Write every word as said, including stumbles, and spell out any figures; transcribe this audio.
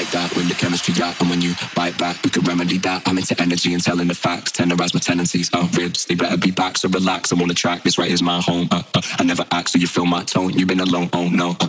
that when the chemistry out, and when you bite back, we can remedy that. I'm into energy and telling the facts, tenderize my tendencies. Uh, ribs, they better be back, so relax. I'm on the track. This right is my home. Uh, uh, I never act, so you feel my tone. You've been alone. Oh no. Uh,